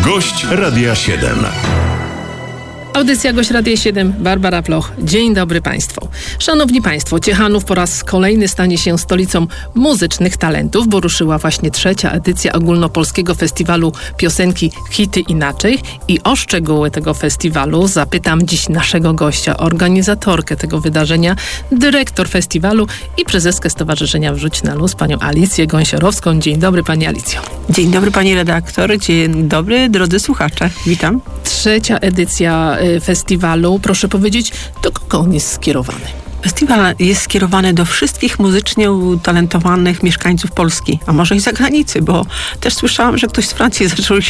Gość Radia 7. Audycja Gość Radia 7, Barbara Ploch. Dzień dobry Państwu. Szanowni Państwo, Ciechanów po raz kolejny stanie się stolicą muzycznych talentów, bo ruszyła właśnie 3. edycja Ogólnopolskiego Festiwalu Piosenki Hity Inaczej i o szczegóły tego festiwalu zapytam dziś naszego gościa, organizatorkę tego wydarzenia, dyrektor festiwalu i prezeskę Stowarzyszenia Wrzuć na Luz, panią Alicję Gąsiorowską. Dzień dobry Pani Alicjo. Dzień dobry Pani redaktor, dzień dobry drodzy słuchacze, witam. 3. edycja festiwalu, proszę powiedzieć, do kogo on jest skierowany? Festiwal jest skierowany do wszystkich muzycznie utalentowanych mieszkańców Polski, a może i zagranicy, bo też słyszałam, że ktoś z Francji zaczął